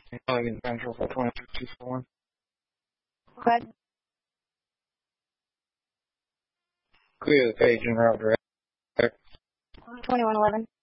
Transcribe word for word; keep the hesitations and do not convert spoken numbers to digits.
Milligan Central for twenty-two two four one. Go ahead. Clear the page and route direct. twenty-one eleven.